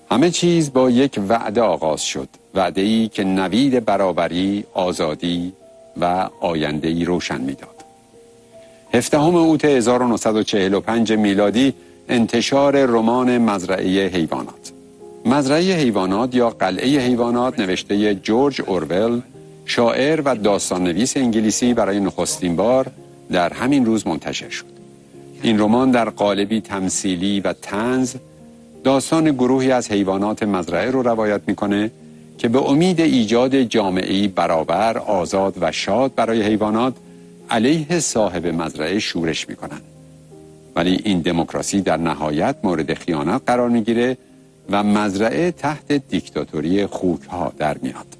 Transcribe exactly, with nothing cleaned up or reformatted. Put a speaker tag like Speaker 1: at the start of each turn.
Speaker 1: همه چیز با یک وعده آغاز شد، وعده‌ای که نوید برابری، آزادی و آینده‌ای روشن می‌داد. هفدهم اوت هزار و نهصد و چهل و پنج میلادی انتشار رمان مزرعه حیوانات. مزرعه حیوانات یا قلعه حیوانات نوشته جورج اورول، شاعر و داستان نویس انگلیسی، برای نخستین بار در همین روز منتشر شد. این رمان در قالبی تمثیلی و طنز داستان گروهی از حیوانات مزرعه رو روایت میکنه که به امید ایجاد جامعه‌ای برابر، آزاد و شاد برای حیوانات علیه صاحب مزرعه شورش میکنن. ولی این دموکراسی در نهایت مورد خیانت قرار میگیره و مزرعه تحت دیکتاتوری خوک‌ها در میاد.